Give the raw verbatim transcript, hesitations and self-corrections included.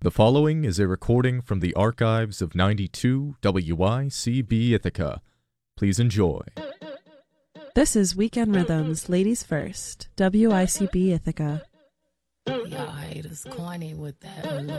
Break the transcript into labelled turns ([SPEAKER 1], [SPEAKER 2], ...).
[SPEAKER 1] The following is a recording from the archives of ninety-two W I C B Ithaca. Please enjoy.
[SPEAKER 2] This is Weekend Rhythms, Ladies First, W I C B Ithaca.
[SPEAKER 3] Y'all haters corny with that.